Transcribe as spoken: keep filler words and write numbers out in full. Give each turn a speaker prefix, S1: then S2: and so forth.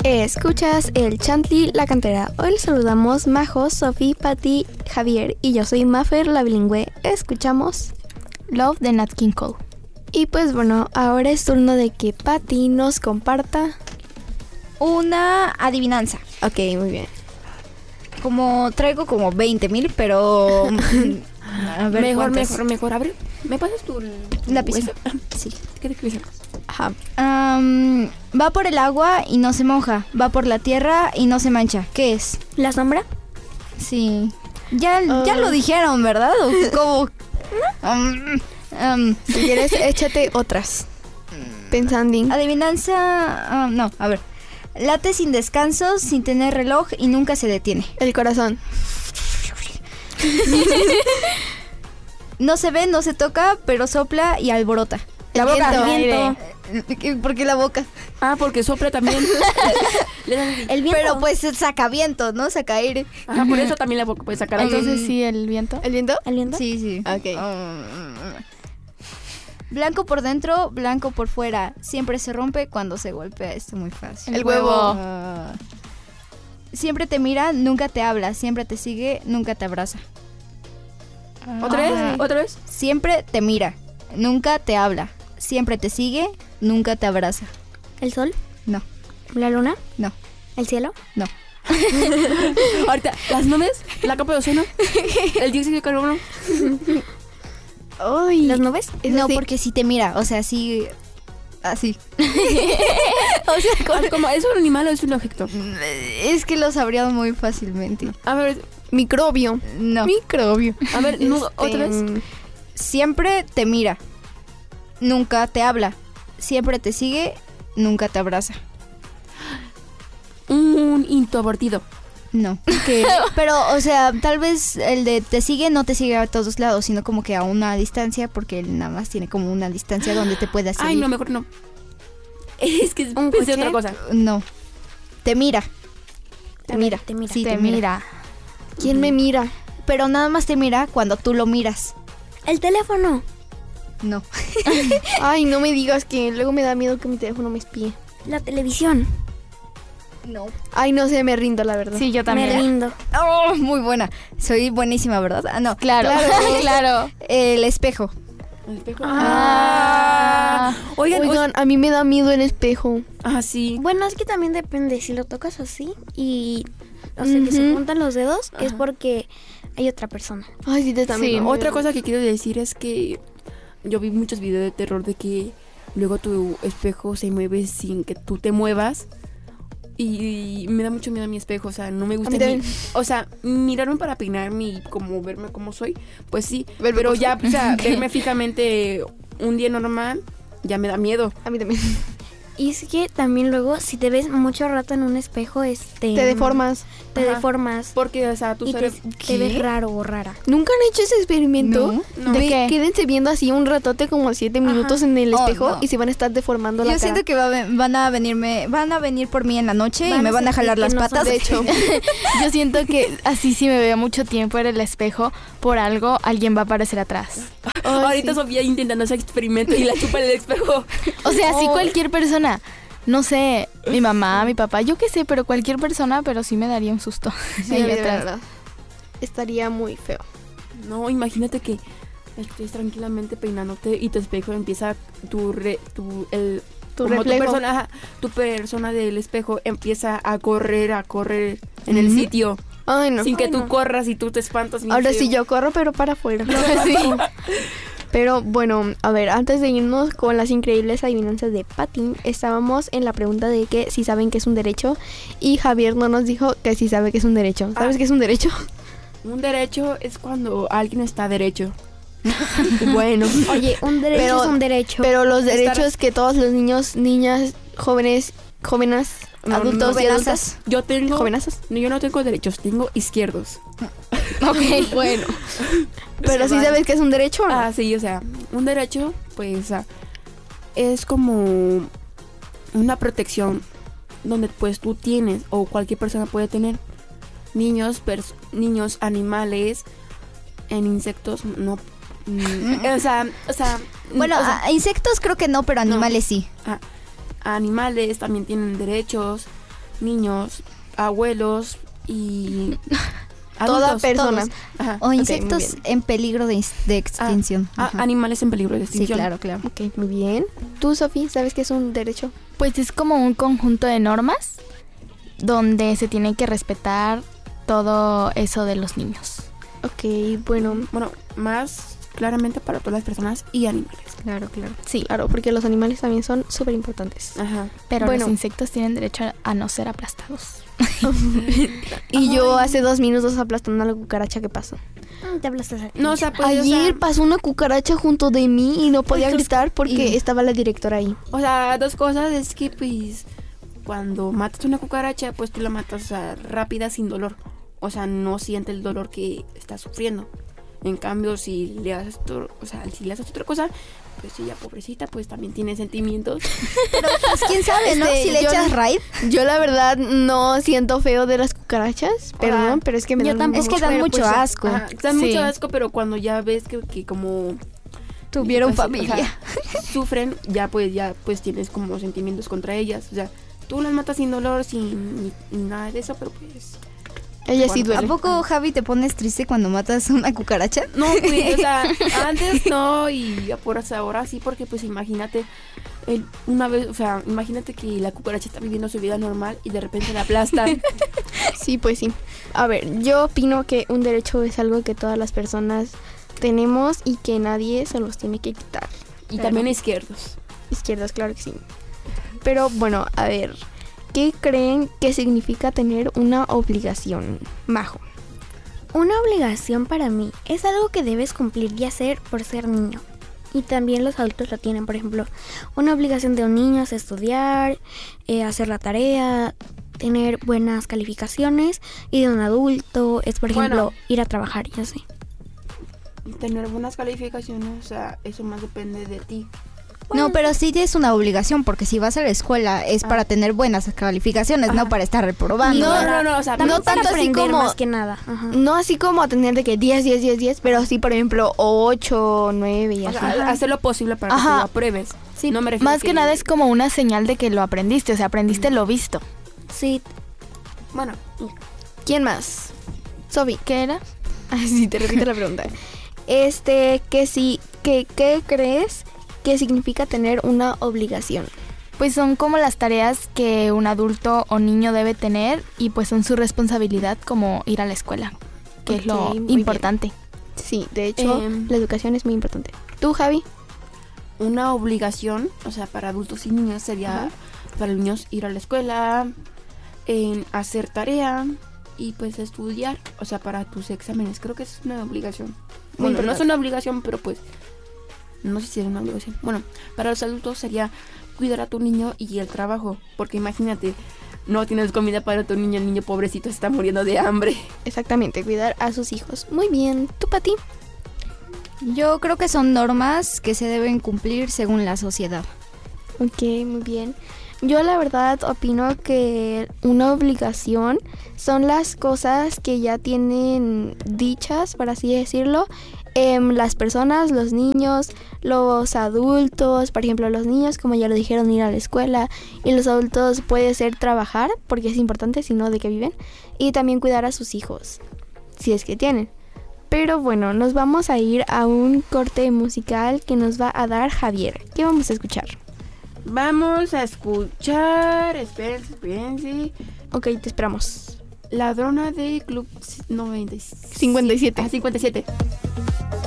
S1: Escuchas el Chantli La Cantera. Hoy les saludamos Majo, Sofi, Patti, Javier y yo soy Mafer, la bilingüe. Escuchamos
S2: Love de Nat King Cole.
S1: Y pues bueno, ahora es turno de que Patti nos comparta
S3: una adivinanza.
S1: Ok, muy bien.
S3: Como traigo como veinte mil, pero
S4: a ver, mejor, ¿cuántas? mejor, mejor. A ver, ¿me pasas tu
S3: lápiz? Sí.
S4: ¿Qué te quieres?
S3: Ajá. Um, va por el agua y no se moja. Va por la tierra y no se mancha. ¿Qué es?
S1: ¿La sombra?
S3: Sí. Ya, uh. ya lo dijeron, ¿verdad? ¿O cómo? um, um.
S1: Si quieres, échate otras. Pensando.
S3: Adivinanza. Um, no, a ver. Late sin descanso, sin tener reloj y nunca se detiene.
S1: El corazón.
S3: No se ve, no se toca, pero sopla y alborota.
S1: La boca.
S3: El viento. ¿Por qué la boca?
S4: Ah, porque sopla también.
S3: El viento. Pero pues saca viento, ¿no? Saca aire.
S4: Ajá, por eso también la boca puede sacar aire.
S2: Entonces sí, el viento.
S1: ¿El viento?
S3: ¿El viento? Sí, sí.
S1: Ok.
S3: Um, blanco por dentro, blanco por fuera. Siempre se rompe cuando se golpea. Esto es muy fácil.
S1: El, el huevo.
S3: Uh, siempre te mira, nunca te habla. Siempre te sigue, nunca te abraza.
S4: ¿Otra vez? ¿Otra vez?
S3: Siempre te mira, nunca te habla. Siempre te sigue, nunca te abraza.
S1: ¿El sol?
S3: No.
S1: ¿La luna?
S3: No.
S1: ¿El cielo?
S3: No.
S4: Ahorita, ¿las nubes? ¿La capa de ozono? ¿El dióxido de carbono?
S1: Ay, ¿las nubes?
S3: No, así. Porque si te mira, o sea, sí... Así.
S4: O sea, ¿cómo? ¿Es un animal o es un objeto?
S3: Es que lo sabría muy fácilmente.
S4: A ver...
S1: Microbio.
S3: No.
S1: Microbio.
S4: A ver, no, este... ¿otra vez?
S3: Siempre te mira. Nunca te habla. Siempre te sigue. Nunca te abraza.
S4: Un introvertido.
S3: No. ¿Qué? Pero, o sea, tal vez el de te sigue no te sigue a todos lados, sino como que a una distancia, porque él nada más tiene como una distancia donde te pueda seguir.
S4: Ay, no, mejor no. Es que pensé otra cosa.
S3: No. Te mira. Te mira.
S1: Te mira.
S3: Sí,
S2: te,
S3: te
S2: mira.
S3: mira.
S1: ¿Quién me mira?
S3: Pero nada más te mira cuando tú lo miras.
S1: ¿El teléfono?
S3: No.
S1: Ay, no me digas que luego me da miedo que mi teléfono me espíe. ¿La televisión?
S3: No.
S1: Ay, no sé, me rindo, la verdad.
S2: Sí, yo también.
S1: Me rindo.
S3: Oh, muy buena. Soy buenísima, ¿verdad? Ah, no.
S2: Claro, claro. claro.
S3: El espejo.
S4: ¿El espejo?
S1: Ah.
S4: ah. Oigan,
S1: Oigan, a mí me da miedo el espejo.
S4: Ah, sí.
S1: Bueno, es que también depende. Si lo tocas así y... O sea, uh-huh. que se juntan los dedos, ajá. es porque hay otra persona.
S4: Ay, sí, te también.
S1: Sí,
S4: no, otra cosa que quiero decir es que yo vi muchos videos de terror de que luego tu espejo se mueve sin que tú te muevas. Y me da mucho miedo a mi espejo, o sea, no me gusta ni, o sea, mirarme para peinarme y como verme como soy, pues sí, verme pero ya, soy. O sea, verme fijamente un día normal, ya me da miedo.
S1: A mí también. Y es que también luego, si te ves mucho rato en un espejo, este...
S4: Te deformas.
S1: Te Ajá. deformas.
S4: Porque, o sea, tú
S1: y
S4: sabes...
S1: te, te ves raro o rara. ¿Nunca han hecho ese experimento?
S4: No. no.
S1: ¿De qué? Quédense viendo así un ratote como siete Ajá. minutos en el espejo oh, no. y se van a estar deformando
S3: Yo
S1: la cara.
S3: Yo siento que va, van a venirme, van a venir por mí en la noche van y me van a jalar las no patas.
S1: De hecho,
S2: yo siento que así si me veo mucho tiempo en el espejo, por algo alguien va a aparecer atrás.
S4: Oh, Ahorita sí. Sofía intentando ese experimento y la chupa en el espejo.
S2: O sea, oh. sí cualquier persona... No sé, mi mamá, mi papá, yo qué sé, pero cualquier persona, pero sí me daría un susto.
S1: Sí, de verdad. Estaría muy feo.
S4: No, imagínate que estés tranquilamente peinándote y tu espejo empieza tu re, tu el
S1: tu reflejo.
S4: Tu persona, tu persona del espejo empieza a correr, a correr en el mm-hmm. sitio.
S1: Ay, no.
S4: Sin
S1: Ay,
S4: que tú
S1: no.
S4: corras y tú te espantas.
S1: Ahora sí yo corro, pero para afuera. Sí. Pero bueno, a ver, antes de irnos con las increíbles adivinanzas de Patti, estábamos en la pregunta de que si saben que es un derecho y Javier no nos dijo que si sabe que es un derecho. ¿Sabes ah, qué es un derecho?
S4: Un derecho es cuando alguien está derecho. Bueno.
S1: Oye, un derecho pero, es un derecho. Pero los derechos estar... que todos los niños, niñas, jóvenes, jóvenes, no, adultos no, y adultas.
S4: Yo tengo...
S1: ¿Jovenazas?
S4: No, yo no tengo derechos, tengo izquierdos.
S1: Ok, bueno. Pero sí sabes que es un derecho, ¿o no?
S4: Ah, sí, o sea, un derecho, pues, uh, es como una protección donde, pues, tú tienes o cualquier persona puede tener niños, pers- niños, animales, en insectos, no. Mm, o sea, o sea,
S3: bueno,
S4: o sea,
S3: a insectos creo que no, pero animales
S4: no.
S3: sí.
S4: Ah, animales también tienen derechos. niños, abuelos y
S1: Toda
S4: adultos,
S1: persona.
S4: todos. Ajá.
S3: O
S1: muy
S3: insectos
S1: bien.
S3: en peligro de, ins- de extinción.
S4: Ah,
S3: Ajá.
S4: animales en peligro de
S3: Sí,
S4: extinción.
S3: claro, claro.
S1: Ok, muy bien. ¿Tú, Sofi, sabes qué es un derecho?
S2: Pues es como un conjunto de normas donde se tiene que respetar todo eso de los niños.
S1: Ok, bueno,
S4: Bueno, más claramente para todas las personas y animales.
S3: Claro, claro.
S2: Sí,
S1: claro, porque los animales también son súper importantes.
S4: Ajá.
S2: pero
S1: Bueno.
S2: los insectos tienen derecho a, a no ser aplastados.
S1: Y yo hace dos minutos aplastando a la cucaracha, ¿qué pasó?
S3: Te hablaste
S4: No, o sea, pues,
S1: Ayer
S4: o sea,
S1: pasó una cucaracha junto de mí y no podía gritar porque
S3: y-
S1: estaba la directora ahí.
S4: o sea, dos cosas es que pues cuando matas una cucaracha, pues tú la matas, o sea, rápida sin dolor. O sea, no siente el dolor que está sufriendo. En cambio, si le haces otro- o sea, si le haces otra cosa, pues ella pobrecita, pues también tiene sentimientos.
S3: Pues quién sabe, ¿no?
S1: Este,
S3: Si le
S1: yo
S3: echas
S1: no-
S3: raid.
S1: Yo la verdad no siento feo de las cucarachas, perdón, pero es que me
S4: yo
S1: dan
S4: tampoco,
S3: Es que dan
S4: pero,
S3: mucho
S4: pues,
S3: asco.
S4: Ajá, dan
S2: Sí.
S4: mucho asco, pero cuando ya ves que, que como
S3: Tuvieron
S4: pues, o
S3: familia.
S4: sea, sufren, ya pues ya pues tienes como sentimientos contra ellas. O sea, tú las matas sin dolor, sin ni- ni nada de eso, pero pues
S1: ella sí
S4: Bueno,
S3: ¿A
S1: duele.
S3: poco, Javi, te pones triste cuando matas una cucaracha?
S4: no, pues, o sea, antes no y ya por ahora sí, porque pues imagínate, el- una vez, o sea, imagínate que la cucaracha está viviendo su vida normal y de repente la aplastan.
S1: Sí, pues sí. A ver, yo opino que un derecho es algo que todas las personas tenemos y que nadie se los tiene que quitar.
S4: Y también izquierdos.
S1: Izquierdas, claro que sí. Pero bueno, a ver, ¿qué creen que significa tener una obligación? Majo.
S5: Una obligación para mí es algo que debes cumplir y hacer por ser niño. Y también los adultos lo tienen, por ejemplo, una obligación de un niño es estudiar, eh, hacer la tarea, tener buenas calificaciones, y de un adulto es, por ejemplo,
S4: Bueno.
S5: ir a trabajar y así.
S4: Tener buenas calificaciones, o sea, eso más depende de ti.
S3: No, pero sí es una obligación, porque si vas a la escuela es
S4: Ah.
S3: para tener buenas calificaciones,
S4: Ajá.
S3: no para estar reprobando.
S1: No,
S4: no, no, o sea,
S1: no
S5: También para
S1: tanto así
S5: aprender
S1: como-
S5: más que nada. Ajá.
S1: No así como a tener de que diez, diez, diez, diez, pero sí, por ejemplo, ocho, nueve y
S4: o
S1: así.
S4: sea, hacer lo posible para que
S2: Ajá.
S4: tú lo apruebes.
S2: Sí,
S4: no me refiero
S2: más que, nada es como una señal de que lo aprendiste, o sea, aprendiste lo visto.
S5: Sí,
S4: Bueno,
S1: ¿Quién más? Sofi.
S2: ¿Qué era?
S1: Ay, sí, te repito la pregunta. Este, que sí, que, ¿qué crees que significa tener una obligación?
S2: Pues son como las tareas que un adulto o niño debe tener y pues son su responsabilidad como ir a la escuela, que es lo
S1: Ok, muy
S2: importante.
S1: Sí, de hecho,
S4: Em.
S1: la educación es muy importante. ¿Tú, Javi?
S4: una obligación, o sea, para adultos y niños sería
S1: Ajá.
S4: para los niños ir a la escuela, en hacer tarea y pues estudiar, o sea, para tus exámenes. Creo que es una obligación.
S1: Muy
S4: Bueno, no es
S1: importante.
S4: una obligación, pero pues no sé si es una obligación. Bueno, para los adultos sería cuidar a tu niño y el trabajo, porque imagínate, no tienes comida para tu niño, el niño pobrecito se está muriendo de hambre.
S1: Exactamente, cuidar a sus hijos. Muy bien. ¿Tú, Pati?
S3: Yo creo que son normas que se deben cumplir según la sociedad.
S1: Ok, muy bien. Yo la verdad opino que una obligación son las cosas que ya tienen dichas, por así decirlo, em, las personas, los niños, los adultos. Por ejemplo, los niños, como ya lo dijeron, ir a la escuela, y los adultos puede ser trabajar, porque es importante, si no, de qué viven, y también cuidar a sus hijos, si es que tienen. Pero bueno, nos vamos a ir a un corte musical que nos va a dar Javier. ¿Qué vamos a escuchar?
S4: Vamos a escuchar, espérense, espérense,
S1: Ok, te esperamos.
S4: Ladrona de Club noventa y siete.
S1: cincuenta y siete.
S4: Ah, cincuenta y siete.